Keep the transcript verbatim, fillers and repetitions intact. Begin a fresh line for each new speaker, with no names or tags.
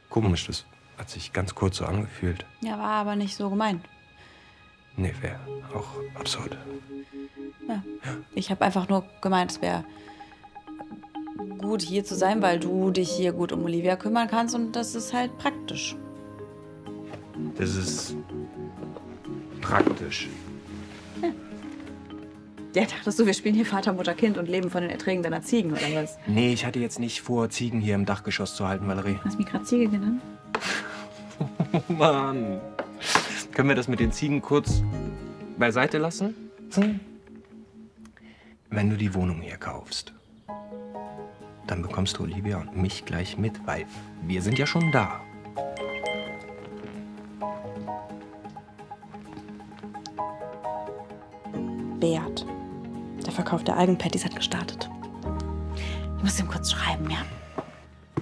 Komisch, das hat sich ganz kurz so angefühlt.
Ja, war aber nicht so gemeint.
Nee, wäre auch absurd.
Ja. ja. Ich habe einfach nur gemeint, es wäre gut, hier zu sein, weil du dich hier gut um Olivia kümmern kannst und das ist halt praktisch.
Das ist praktisch.
Ja. Ja, dachtest du, wir spielen hier Vater, Mutter, Kind und leben von den Erträgen deiner Ziegen, oder was?
Nee, ich hatte jetzt nicht vor, Ziegen hier im Dachgeschoss zu halten, Valerie.
Hast du mich gerade Ziege genannt?
Oh Mann. Können wir das mit den Ziegen kurz beiseite lassen? Hm? Wenn du die Wohnung hier kaufst, dann bekommst du Olivia und mich gleich mit, weil wir sind ja schon da.
Beat. Der Verkauf der Algenpatties hat gestartet. Ich muss ihm kurz schreiben, ja?